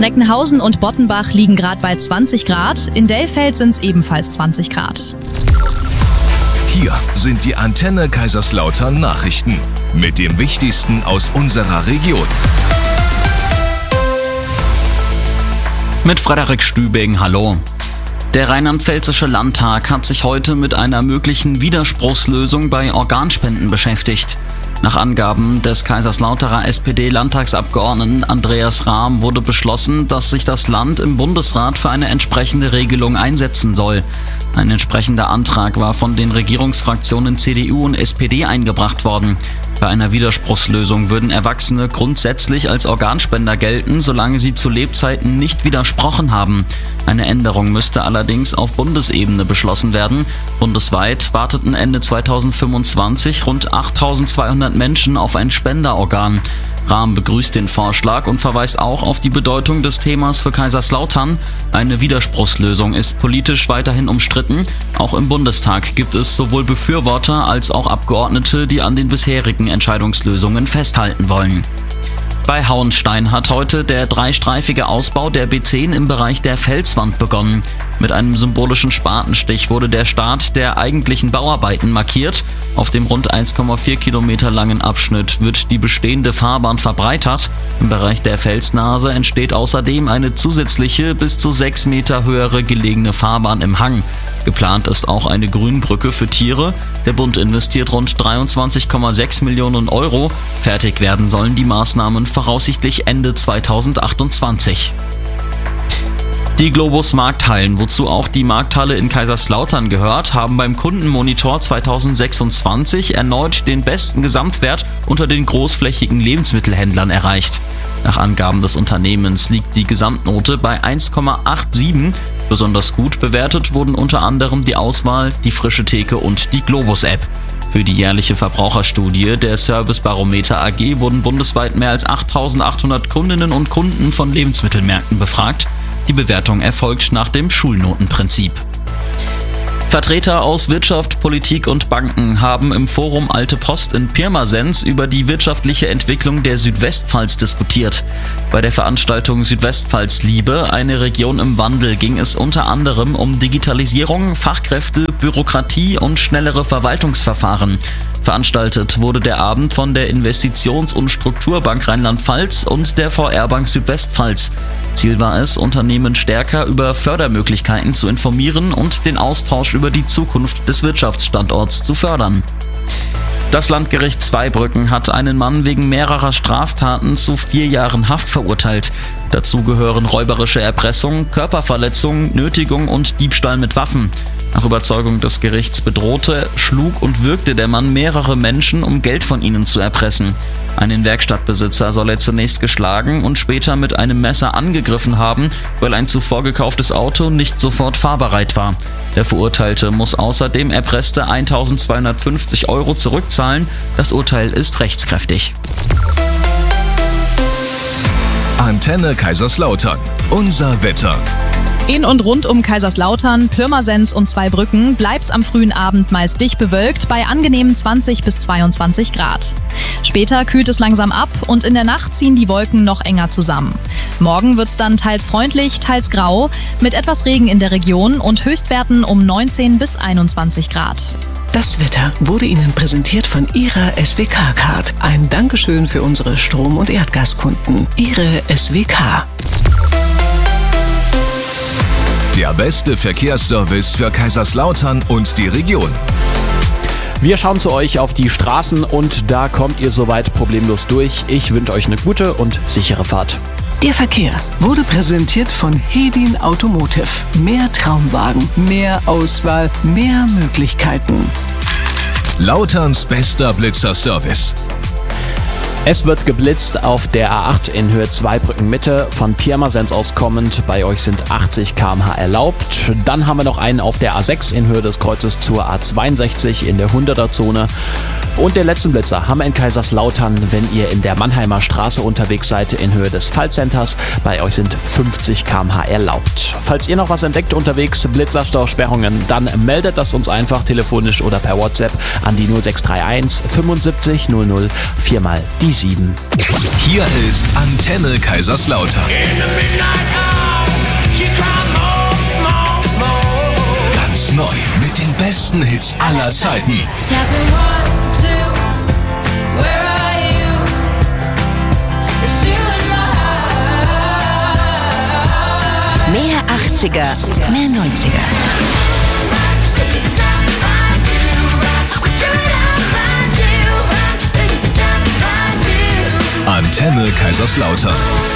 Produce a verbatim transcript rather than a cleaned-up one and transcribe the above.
Schneckenhausen und Bottenbach liegen gerade bei zwanzig Grad, in Dellfeld sind es ebenfalls zwanzig Grad. Hier sind die Antenne Kaiserslautern Nachrichten mit dem Wichtigsten aus unserer Region. Mit Frederik Stübing, hallo. Der Rheinland-Pfälzische Landtag hat sich heute mit einer möglichen Widerspruchslösung bei Organspenden beschäftigt. Nach Angaben des Kaiserslauterer S P D-Landtagsabgeordneten Andreas Rahm wurde beschlossen, dass sich das Land im Bundesrat für eine entsprechende Regelung einsetzen soll. Ein entsprechender Antrag war von den Regierungsfraktionen C D U und S P D eingebracht worden. Bei einer Widerspruchslösung würden Erwachsene grundsätzlich als Organspender gelten, solange sie zu Lebzeiten nicht widersprochen haben. Eine Änderung müsste allerdings auf Bundesebene beschlossen werden. Bundesweit warteten Ende zweitausendfünfundzwanzig rund achttausendzweihundert Menschen auf ein Spenderorgan. Rahm begrüßt den Vorschlag und verweist auch auf die Bedeutung des Themas für Kaiserslautern. Eine Widerspruchslösung ist politisch weiterhin umstritten. Auch im Bundestag gibt es sowohl Befürworter als auch Abgeordnete, die an den bisherigen Entscheidungslösungen festhalten wollen. Bei Hauenstein hat heute der dreistreifige Ausbau der B zehn im Bereich der Felswand begonnen. Mit einem symbolischen Spatenstich wurde der Start der eigentlichen Bauarbeiten markiert. Auf dem rund eins Komma vier Kilometer langen Abschnitt wird die bestehende Fahrbahn verbreitert. Im Bereich der Felsnase entsteht außerdem eine zusätzliche, bis zu sechs Meter höhere gelegene Fahrbahn im Hang. Geplant ist auch eine Grünbrücke für Tiere. Der Bund investiert rund dreiundzwanzig Komma sechs Millionen Euro. Fertig werden sollen die Maßnahmen voraussichtlich Ende zweitausendachtundzwanzig. Die Globus Markthallen, wozu auch die Markthalle in Kaiserslautern gehört, haben beim Kundenmonitor zweitausendsechsundzwanzig erneut den besten Gesamtwert unter den großflächigen Lebensmittelhändlern erreicht. Nach Angaben des Unternehmens liegt die Gesamtnote bei eins Komma siebenundachtzig. Besonders gut bewertet wurden unter anderem die Auswahl, die Frische Theke und die Globus-App. Für die jährliche Verbraucherstudie der Service Barometer A G wurden bundesweit mehr als achttausendachthundert Kundinnen und Kunden von Lebensmittelmärkten befragt. Die Bewertung erfolgt nach dem Schulnotenprinzip. Vertreter aus Wirtschaft, Politik und Banken haben im Forum Alte Post in Pirmasens über die wirtschaftliche Entwicklung der Südwestpfalz diskutiert. Bei der Veranstaltung Südwestpfalz Liebe, eine Region im Wandel, ging es unter anderem um Digitalisierung, Fachkräfte, Bürokratie und schnellere Verwaltungsverfahren. Veranstaltet wurde der Abend von der Investitions- und Strukturbank Rheinland-Pfalz und der V R-Bank Südwestpfalz. Ziel war es, Unternehmen stärker über Fördermöglichkeiten zu informieren und den Austausch über die Zukunft des Wirtschaftsstandorts zu fördern. Das Landgericht Zweibrücken hat einen Mann wegen mehrerer Straftaten zu vier Jahren Haft verurteilt. Dazu gehören räuberische Erpressung, Körperverletzung, Nötigung und Diebstahl mit Waffen. Nach Überzeugung des Gerichts bedrohte, schlug und würgte der Mann mehrere Menschen, um Geld von ihnen zu erpressen. Einen Werkstattbesitzer soll er zunächst geschlagen und später mit einem Messer angegriffen haben, weil ein zuvor gekauftes Auto nicht sofort fahrbereit war. Der Verurteilte muss außerdem erpresste eintausendzweihundertfünfzig Euro zurückzahlen. Das Urteil ist rechtskräftig. Antenne Kaiserslautern. Unser Wetter. In und rund um Kaiserslautern, Pirmasens und Zweibrücken bleibt's am frühen Abend meist dicht bewölkt bei angenehmen zwanzig bis zweiundzwanzig Grad. Später kühlt es langsam ab und in der Nacht ziehen die Wolken noch enger zusammen. Morgen wird's dann teils freundlich, teils grau, mit etwas Regen in der Region und Höchstwerten um neunzehn bis einundzwanzig Grad. Das Wetter wurde Ihnen präsentiert von Ihrer S W K-Card. Ein Dankeschön für unsere Strom- und Erdgaskunden. Ihre S W K. Der beste Verkehrsservice für Kaiserslautern und die Region. Wir schauen zu euch auf die Straßen und da kommt ihr soweit problemlos durch. Ich wünsche euch eine gute und sichere Fahrt. Der Verkehr wurde präsentiert von Hedin Automotive. Mehr Traumwagen, mehr Auswahl, mehr Möglichkeiten. Lauterns bester Blitzerservice. Es wird geblitzt auf der A acht in Höhe Zweibrücken Mitte, von Pirmasens aus kommend. Bei euch sind achtzig Kilometer pro Stunde erlaubt. Dann haben wir noch einen auf der A sechs in Höhe des Kreuzes zur A zweiundsechzig in der hunderter-Zone. Und den letzten Blitzer haben wir in Kaiserslautern, wenn ihr in der Mannheimer Straße unterwegs seid, in Höhe des Fallcenters. Bei euch sind fünfzig Kilometer pro Stunde erlaubt. Falls ihr noch was entdeckt unterwegs, Blitzerstau-Sperrungen, dann meldet das uns einfach telefonisch oder per WhatsApp an die null sechs drei eins fünfundsiebzig null null vier mal die sieben. Hier ist Antenne Kaiserslautern. Ganz neu mit den besten Hits aller Zeiten. Mehr achtziger, mehr neunziger. Antenne Kaiserslautern.